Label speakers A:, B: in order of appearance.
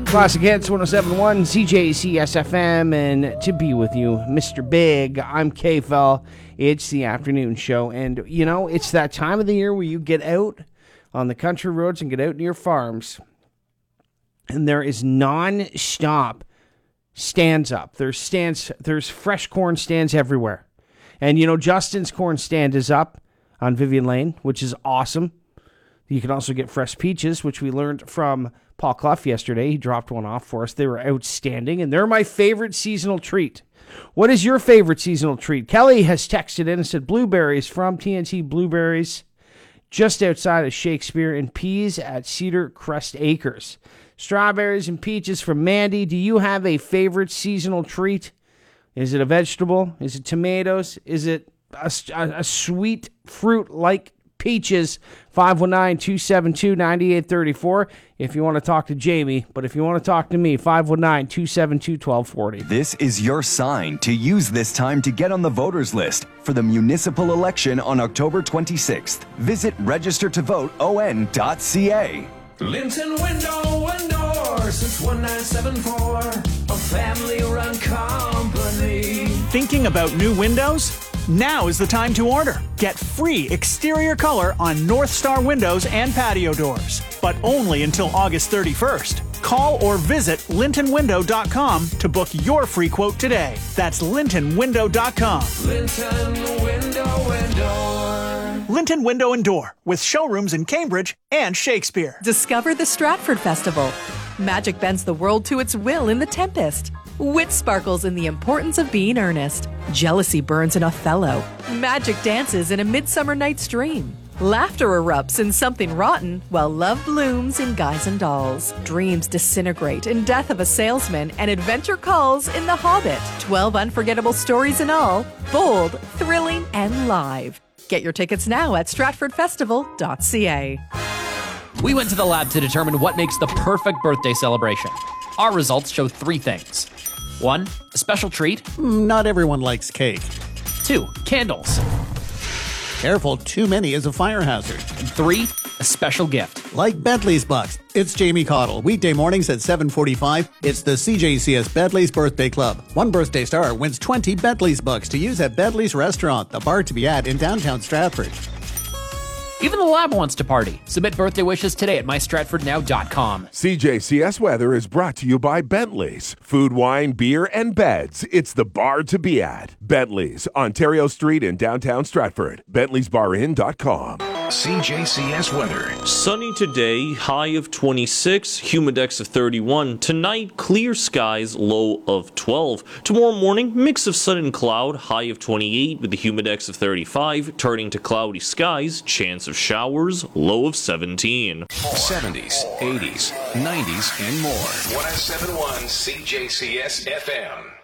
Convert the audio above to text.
A: Classic Hits 107.1 CJCS FM, and to be with you, Mr. Big, I'm K-Fel. It's the afternoon show, and you know, it's that time of the year where you get out on the country roads and get out near farms, and there is non-stop stands up. There's fresh corn stands everywhere. And you know, Justin's corn stand is up on Vivian Lane, which is awesome. You can also get fresh peaches, which we learned from Paul Clough yesterday. He dropped one off for us. They were outstanding, and they're my favorite seasonal treat. What is your favorite seasonal treat? Kelly has texted in and said blueberries from TNT Blueberries just outside of Shakespeare, and peas at Cedar Crest Acres. Strawberries and peaches from Mandy. Do you have a favorite seasonal treat? Is it a vegetable? Is it tomatoes? Is it a sweet fruit like peaches? 519-272-9834 if you want to talk to Jamie. But if you want to talk to me, 519-272-1240.
B: This is your sign to use this time to get on the voters list for the municipal election on October 26th. Visit registertovoteon.ca.
C: Linton Window and Door since 1974, a family-run company.
D: Thinking about new windows? Now is the time to order. Get free exterior color on North Star windows and patio doors, but only until August 31st. Call or visit lintonwindow.com to book your free quote today. That's lintonwindow.com.
C: Linton Window and Door.
D: Linton Window and Door, with showrooms in Cambridge and Shakespeare.
E: Discover the Stratford Festival. Magic bends the world to its will in The Tempest. Wit sparkles in the importance of being earnest. Jealousy burns in Othello. Magic dances in A Midsummer Night's Dream. Laughter erupts in Something Rotten, while love blooms in Guys and Dolls. Dreams disintegrate in Death of a Salesman, and adventure calls in The Hobbit. 12 unforgettable stories in all, bold, thrilling, and live. Get your tickets now at stratfordfestival.ca.
F: We went to the lab to determine what makes the perfect birthday celebration. Our results show 3 things. 1, a special treat.
G: Not everyone likes cake.
F: 2, candles.
G: Careful, too many is a fire hazard.
F: And 3, a special gift.
G: Like Bentley's Bucks. It's Jamie Cottle. Weekday mornings at 7:45. It's the CJCS Bentley's Birthday Club. One birthday star wins 20 Bentley's Bucks to use at Bentley's Restaurant, the bar to be at in downtown Stratford.
F: Even the lab wants to party. Submit birthday wishes today at mystratfordnow.com.
H: CJCS weather is brought to you by Bentley's. Food, wine, beer, and beds. It's the bar to be at. Bentley's, Ontario Street in downtown Stratford. Bentley'sBarIn.com.
I: CJCS weather.
J: Sunny today, high of 26, humidex of 31. Tonight, clear skies, low of 12. Tomorrow morning, mix of sun and cloud, high of 28 with the humidex of 35. Turning to cloudy skies, chance of showers, low of 17.
I: 70s, 80s, 90s, and more. 107.1 CJCS FM.